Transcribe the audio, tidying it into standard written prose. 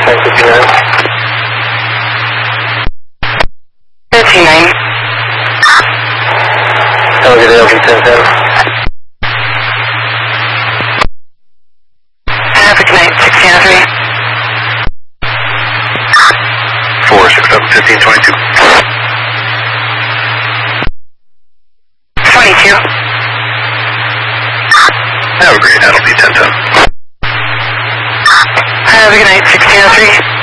13-9. Have a good day, LG 1010. Have a good night, 1603. 467 1522. 22. Have a great night, LG 1010. Have a good night, 1603.